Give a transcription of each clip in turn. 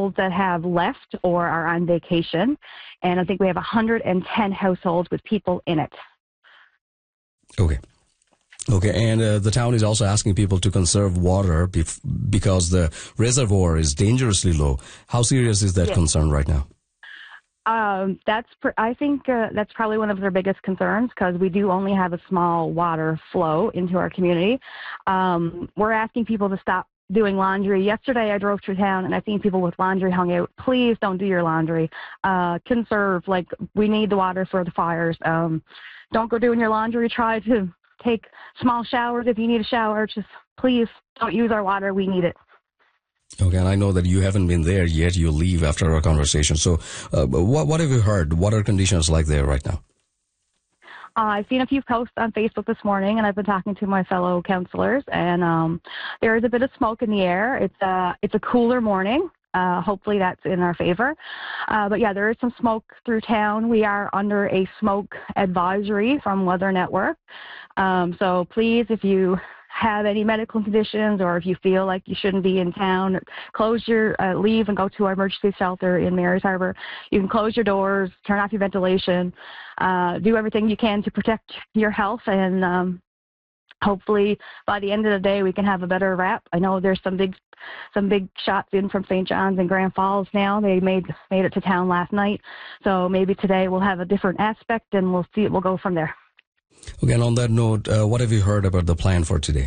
households that have left or are on vacation, and I think we have 110 households with people in it. Okay. Okay, and the town is also asking people to conserve water because the reservoir is dangerously low. How serious is that concern right now? I think that's probably one of their biggest concerns, because we do only have a small water flow into our community. We're asking people to stop doing laundry. Yesterday I drove through town and I seen people with laundry hung out. Please don't do your laundry. Conserve, like, we need the water for the fires. Don't go doing your laundry. Try to take small showers if you need a shower. Just please don't use our water. We need it. Okay, and I know that you haven't been there yet. You'll leave after our conversation. So what have you heard? What are conditions like there right now? I've seen a few posts on Facebook this morning, and I've been talking to my fellow councillors, and there is a bit of smoke in the air. It's a cooler morning. Hopefully that's in our favor. But yeah, there is some smoke through town. We are under a smoke advisory from Weather Network. So please, if you have any medical conditions, or if you feel like you shouldn't be in town, leave and go to our emergency shelter in Mary's Harbor. You can close your doors, turn off your ventilation, do everything you can to protect your health, and hopefully by the end of the day we can have a better wrap. I know there's some big shots in from St. John's and Grand Falls now. They made it to town last night, so maybe today we'll have a different aspect, and we'll see. We'll go from there. Okay, and on that note, what have you heard about the plan for today?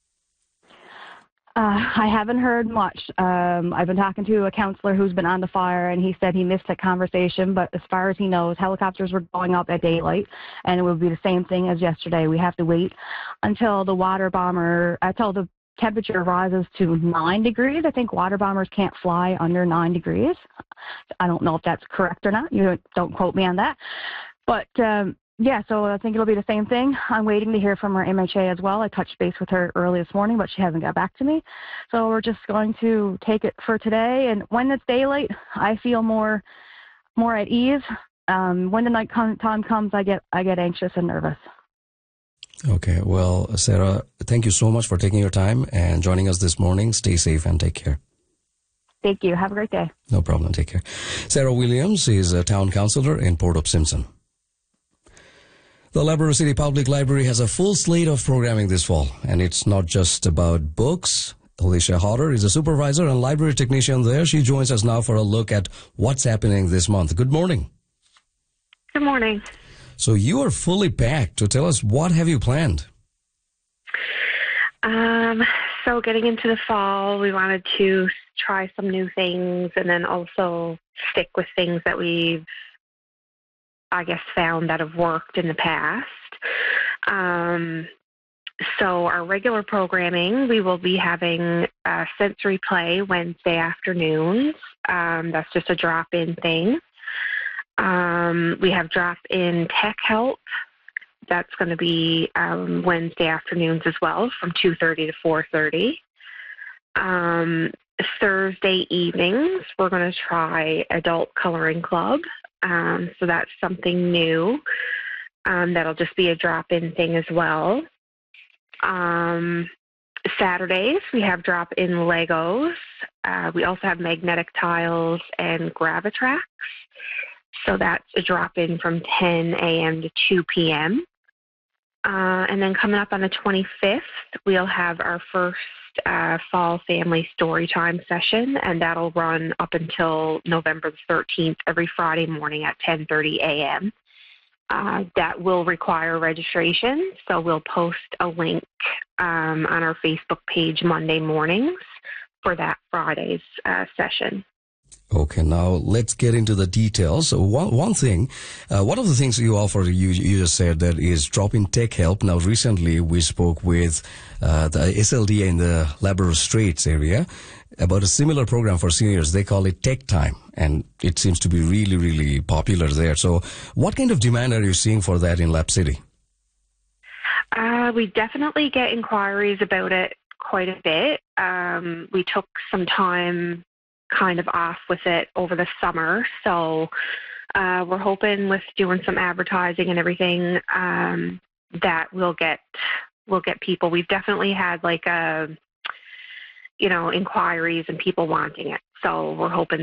I haven't heard much. I've been talking to a counselor who's been on the fire, and he said he missed that conversation, but as far as he knows, helicopters were going up at daylight, and it would be the same thing as yesterday. We have to wait until the temperature rises to 9 degrees. I think water bombers can't fly under 9 degrees. I don't know if that's correct or not. You don't quote me on that. But yeah, so I think it'll be the same thing. I'm waiting to hear from our MHA as well. I touched base with her early this morning, but she hasn't got back to me. So we're just going to take it for today. And when it's daylight, I feel more at ease. When the night time comes, I get anxious and nervous. Okay, well, Sarah, thank you so much for taking your time and joining us this morning. Stay safe and take care. Thank you. Have a great day. No problem. Take care. Sarah Williams is a town councillor in Port Hope Simpson. The Labrador City Public Library has a full slate of programming this fall, and it's not just about books. Alicia Hodder is a supervisor and library technician there. She joins us now for a look at what's happening this month. Good morning. Good morning. So you are fully packed. So tell us, what have you planned? So getting into the fall, we wanted to try some new things and then also stick with things that we've, found that have worked in the past. So our regular programming, we will be having sensory play Wednesday afternoons. That's just a drop-in thing. We have drop-in tech help. That's going to be Wednesday afternoons as well, from 2:30 to 4:30. Thursday evenings, we're going to try adult coloring club. So that's something new. That'll just be a drop-in thing as well. Saturdays, we have drop-in Legos. We also have magnetic tiles and Gravitrax. So that's a drop-in from 10 a.m. to 2 p.m. And then coming up on the 25th, we'll have our first fall family story time session, and that'll run up until November the 13th every Friday morning at 10:30 a.m. That will require registration, so we'll post a link on our Facebook page Monday mornings for that Friday's session. Okay, now let's get into the details. So one of the things you offer, you just said, that is drop-in tech help. Now, recently we spoke with the SLDA in the Labrador Straits area about a similar program for seniors. They call it Tech Time, and it seems to be really, really popular there. So what kind of demand are you seeing for that in Lab City? We definitely get inquiries about it quite a bit. We took some time kind of off with it over the summer, so we're hoping with doing some advertising and everything that we'll get people. We've definitely had inquiries and people wanting it, so we're hoping